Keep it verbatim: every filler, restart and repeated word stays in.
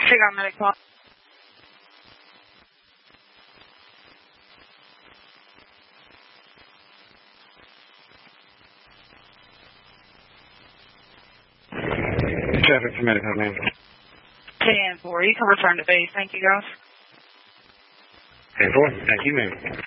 Take on medic call. Traffic for medical man. ten four. You can return to base. Thank you, guys. ten four. Thank you, ma'am.